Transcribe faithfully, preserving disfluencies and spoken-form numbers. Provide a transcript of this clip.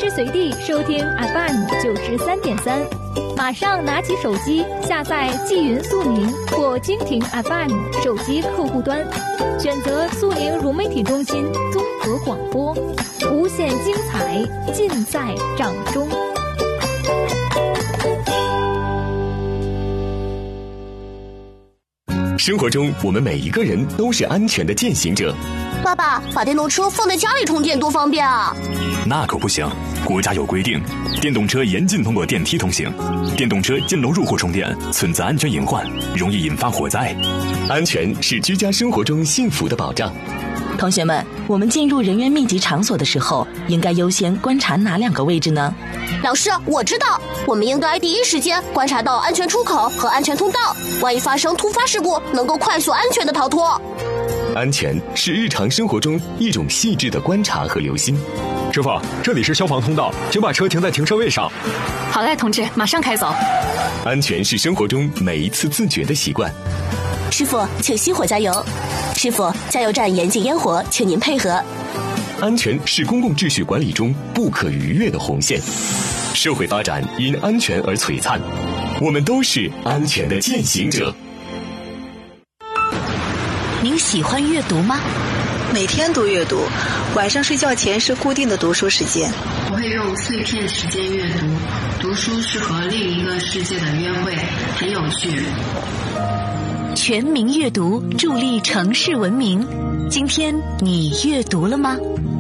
时随地收听 F M 九十三点三，马上拿起手机下载纪云速宁或蜻蜓 F M 手机客户端，选择速宁融媒体中心综合广播，无限精彩尽在掌中。 生活中，我们每一个人都是安全的践行者。 爸爸，把电动车放在家里充电多方便啊！ 那可不行，国家有规定，电动车严禁通过电梯通行，电动车进楼入户充电存在安全隐患，容易引发火灾。 安全是居家生活中幸福的保障。 同学们，我们进入人员密集场所的时候，应该优先观察哪两个位置呢？ 老师，我知道，我们应该第一时间观察到安全出口和安全通道，万一发生突发事故，能够快速安全的逃脱。 安全是日常生活中一种细致的观察和留心。 师傅，这里是消防通道，请把车停在停车位上。 好嘞，同志，马上开走。 安全是生活中每一次自觉的习惯。 师傅，请熄火加油。师傅，加油站严禁烟火，请您配合。 安全是公共秩序管理中不可逾越的红线。社会发展因安全而璀璨，我们都是安全的践行者。 您喜欢阅读吗？ 每天都阅读，晚上睡觉前是固定的读书时间。 我会用碎片时间阅读，读书是和另一个世界的约会，很有趣。 全民阅读，助力城市文明。今天你阅读了吗？